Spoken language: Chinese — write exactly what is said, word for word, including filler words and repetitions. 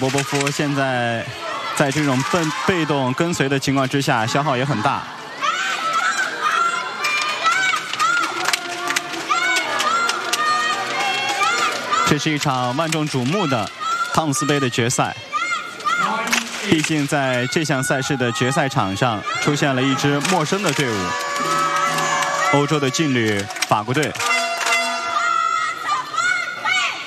波波夫现在在这种被被动跟随的情况之下，消耗也很大。这是一场万众瞩目的汤姆斯杯的决赛。毕竟在这项赛事的决赛场上，出现了一支陌生的队伍——欧洲的劲旅法国队。